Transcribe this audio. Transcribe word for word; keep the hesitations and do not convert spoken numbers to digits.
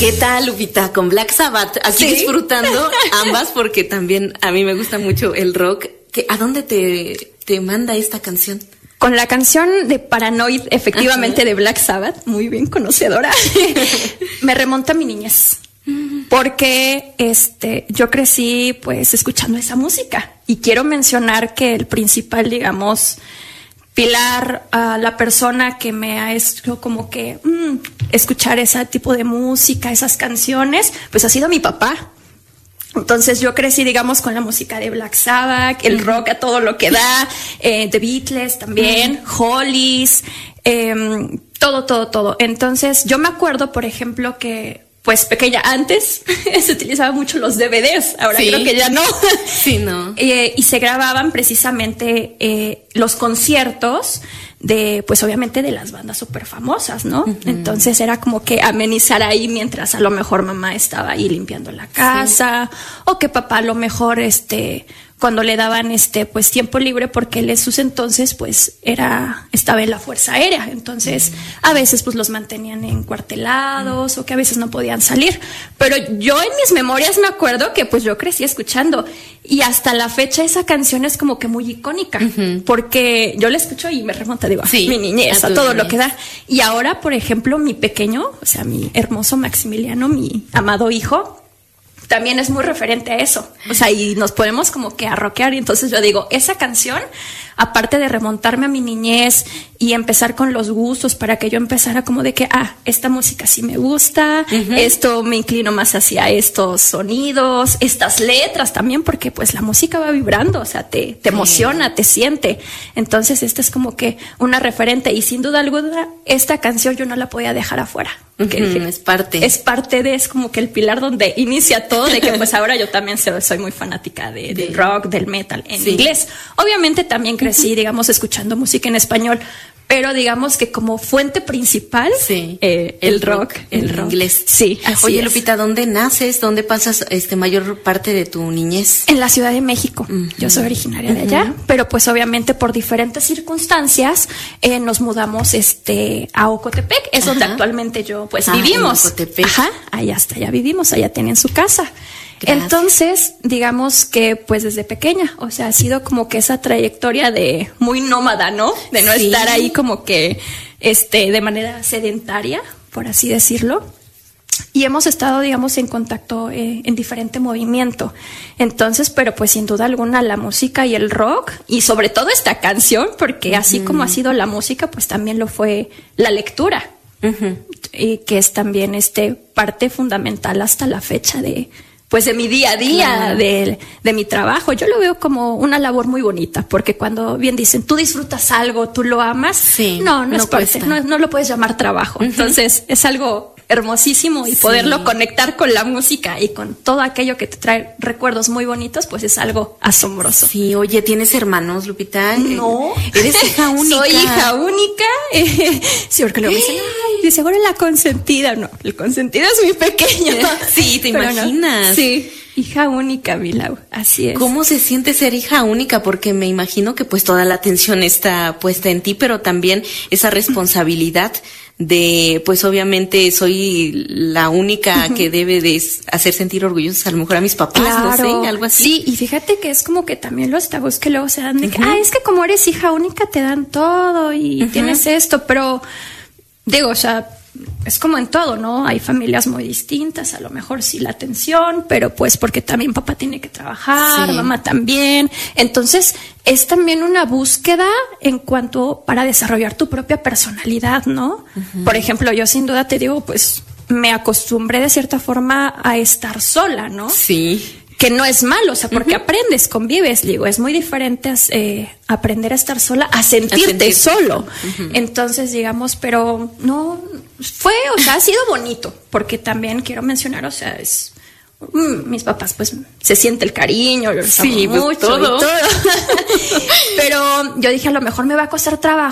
¿Qué tal, Lupita? Con Black Sabbath, aquí ¿sí? disfrutando ambas, porque también a mí me gusta mucho el rock. ¿Qué, ¿A dónde te, te manda esta canción? Con la canción de Paranoid, efectivamente, ajá, de Black Sabbath, muy bien conocedora, me remonta a mi niñez. Porque este, yo crecí pues escuchando esa música. Y quiero mencionar que el principal, digamos, pilar, a uh, la persona que me ha hecho como que mmm, escuchar ese tipo de música, esas canciones, pues ha sido mi papá. Entonces yo crecí, digamos, con la música de Black Sabbath, el uh-huh. rock a todo lo que da, eh, The Beatles también, uh-huh. Hollies, eh, todo, todo, todo. Entonces yo me acuerdo, por ejemplo, que pues pequeña, antes se utilizaban mucho los D V Ds, ahora sí. creo que ya no. Sí, no. Eh, y se grababan precisamente eh, los conciertos de, pues obviamente de las bandas súper famosas, ¿no? Uh-huh. Entonces era como que amenizar ahí mientras a lo mejor mamá estaba ahí limpiando la casa, sí. o que papá a lo mejor este... cuando le daban este pues tiempo libre, porque él en sus entonces pues era estaba en la Fuerza Aérea, entonces mm. a veces pues los mantenían encuartelados mm. o que a veces no podían salir, pero yo en mis memorias me acuerdo que pues yo crecí escuchando y hasta la fecha esa canción es como que muy icónica, uh-huh. porque yo la escucho y me remonta, digo, sí, mi niñez, a, a todo niñez. Lo que da. Y ahora, por ejemplo, mi pequeño, o sea, mi hermoso Maximiliano, mi amado hijo, también es muy referente a eso, o sea, y nos podemos como que a rockear, y entonces yo digo, esa canción, aparte de remontarme a mi niñez y empezar con los gustos para que yo empezara como de que, ah, esta música sí me gusta, uh-huh. esto me inclino más hacia estos sonidos, estas letras también, porque pues la música va vibrando, o sea, te, te emociona, sí. te siente, entonces esta es como que una referente, y sin duda alguna, esta canción yo no la podía dejar afuera. Uh-huh, dije, es parte. Es parte de, es como que el pilar donde inicia todo, de que pues ahora yo también soy muy fanática de, del rock, del metal en sí. inglés. Obviamente también crecí, uh-huh. digamos, escuchando música en español, pero digamos que como fuente principal, sí. eh, el, el rock, rock, el, el rock. inglés. Sí, así Oye, es. Lupita, ¿dónde naces? ¿Dónde pasas este mayor parte de tu niñez? En la Ciudad de México. Uh-huh. Yo soy originaria uh-huh. de allá, pero pues obviamente por diferentes circunstancias eh, nos mudamos este a Ocotepec, es uh-huh. donde actualmente yo pues ah, vivimos. Ocotepec. Ajá, allá hasta allá vivimos, allá tienen su casa. Gracias. Entonces, digamos que pues desde pequeña, o sea, ha sido como que esa trayectoria de muy nómada, ¿no? De no sí. estar ahí como que este de manera sedentaria, por así decirlo. Y hemos estado, digamos, en contacto eh, en diferente movimiento. Entonces, pero pues sin duda alguna la música y el rock, y sobre todo esta canción, porque uh-huh. así como ha sido la música, pues también lo fue la lectura. Uh-huh. Y que es también este parte fundamental hasta la fecha de pues de mi día a día, claro. de, de mi trabajo. Yo lo veo como una labor muy bonita, porque cuando bien dicen, tú disfrutas algo, tú lo amas, sí, no, no, no es parte, no, no lo puedes llamar trabajo. Uh-huh. Entonces es algo hermosísimo, y sí. poderlo conectar con la música y con todo aquello que te trae recuerdos muy bonitos, pues es algo asombroso. Sí, oye, ¿tienes hermanos, Lupita? No. ¿Eres hija única? Soy hija única. Eh, sí, porque luego me dicen, ay, de seguro la consentida. No, el consentido es mi pequeño. Sí, ¿te Pero imaginas? No. Sí, hija única, Milau, así es. ¿Cómo se siente ser hija única? Porque me imagino que pues toda la atención está puesta en ti, pero también esa responsabilidad de, pues obviamente soy la única que debe de hacer sentir orgullosos a lo mejor a mis papás, claro, no sé, algo así. Sí, y fíjate que es como que también los tabús que luego se dan de que, uh-huh. ah, es que como eres hija única te dan todo y uh-huh. tienes esto, pero digo, o sea, es como en todo, ¿no? Hay familias muy distintas, a lo mejor sí la atención, pero pues porque también papá tiene que trabajar, sí. mamá también. Entonces, es también una búsqueda en cuanto para desarrollar tu propia personalidad, ¿no? Uh-huh. Por ejemplo, yo sin duda te digo, pues me acostumbré de cierta forma a estar sola, ¿no? Sí. Que no es malo, o sea, porque uh-huh. aprendes, convives, digo, es muy diferente eh, aprender a estar sola a sentirte, a sentirte solo. Uh-huh. Entonces, digamos, pero no, fue, o sea, ha sido bonito, porque también quiero mencionar, o sea, es, mm, mis papás, pues, se siente el cariño, los sí, amo mucho todo. y todo. Pero yo dije, a lo mejor me va a costar trabajo